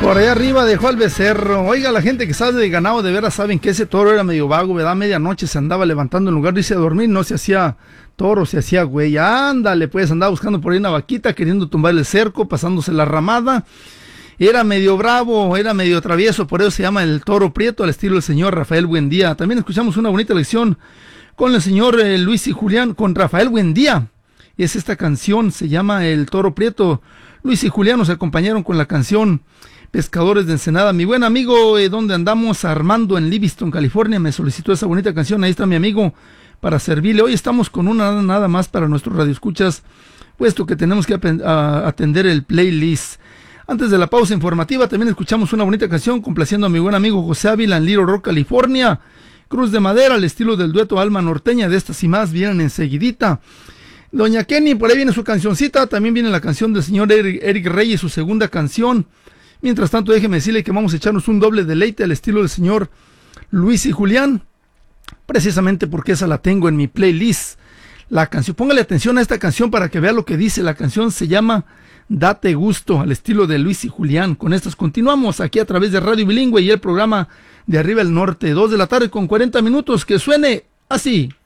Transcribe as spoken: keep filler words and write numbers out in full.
Por allá arriba dejó al becerro. Oiga, la gente que sabe de ganado de veras saben que ese toro era medio vago, ¿verdad? Medianoche se andaba levantando en lugar de irse a dormir, no se hacía toro, se hacía güey. Ándale, pues andaba buscando por ahí una vaquita, queriendo tumbar el cerco, pasándose la ramada. Era medio bravo, era medio travieso, por eso se llama el toro prieto, al estilo del señor Rafael Buendía. También escuchamos una bonita lección con el señor eh, Luis y Julián, con Rafael Buendía. Es esta canción, se llama El Toro Prieto. Luis y Julián nos acompañaron con la canción Pescadores de Ensenada. Mi buen amigo, eh, ¿dónde andamos? Armando en Livingston, California, me solicitó esa bonita canción. Ahí está mi amigo para servirle. Hoy estamos con una nada más para nuestros radioescuchas, puesto que tenemos que atender el playlist. Antes de la pausa informativa, también escuchamos una bonita canción complaciendo a mi buen amigo José Ávila en Little Rock, California. Cruz de Madera, al estilo del dueto Alma Norteña. De estas y más vienen enseguidita. Doña Kenny, por ahí viene su cancioncita. También viene la canción del señor Eric, Eric Reyes, su segunda canción. Mientras tanto, déjeme decirle que vamos a echarnos un doble deleite al estilo del señor Luis y Julián, precisamente porque esa la tengo en mi playlist. La canción, póngale atención a esta canción para que vea lo que dice. La canción se llama Date Gusto, al estilo de Luis y Julián. Con estas continuamos aquí a través de Radio Bilingüe y el programa de Arriba el Norte, dos de la tarde con cuarenta minutos, que suene así.